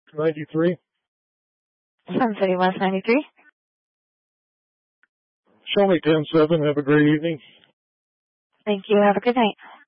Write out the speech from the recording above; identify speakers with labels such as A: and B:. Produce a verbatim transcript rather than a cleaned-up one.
A: ninety-three.
B: Sun City West ninety-three.
A: Show me ten seven. Have a great evening.
B: Thank you. Have a good night.